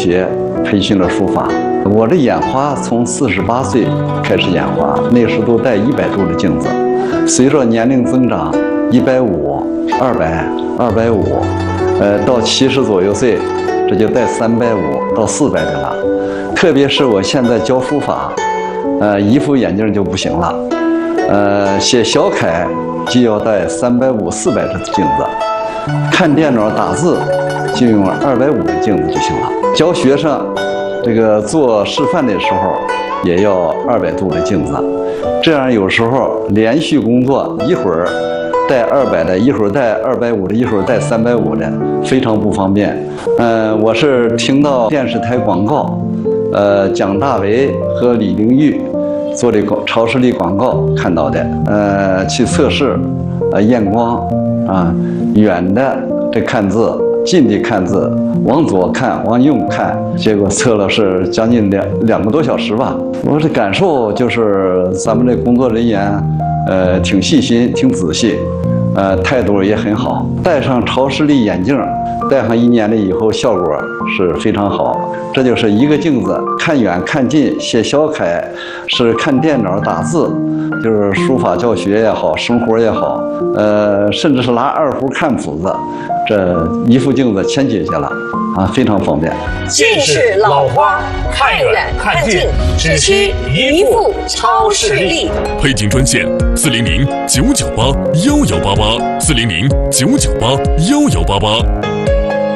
学培训了书法。我的眼花从48岁开始眼花，那时都戴100度的镜子，随着年龄增长，150、200、250，到70左右岁，这就戴350到400的了。特别是我现在教书法，一副眼镜就不行了，写小楷就要戴350、400的镜子，看电脑打字就用250的镜子就行了。教学生这个做示范的时候也要200度的镜子，这样有时候连续工作一会儿带200的，一会儿带250的，一会儿带350的，非常不方便。我是听到电视台广告，蒋大为和李玲玉做的超视力广告看到的，去测试，验光啊，远的这看字，近的看字，往左看，往右看，结果测了是将近两个多小时吧。我的感受就是咱们这工作人员，挺细心，挺仔细，态度也很好。戴上超视力眼镜，戴上1年了以后，效果是非常好。这就是一个镜子，看远看近，写小楷，是看电脑打字，就是书法教学也好，生活也好，甚至是拿2胡看谱子，这一副镜子全解决了啊，非常方便。 近视老花，看远看近，只需一副超视力。 配镜专线：400-998-1188，400-998-1188。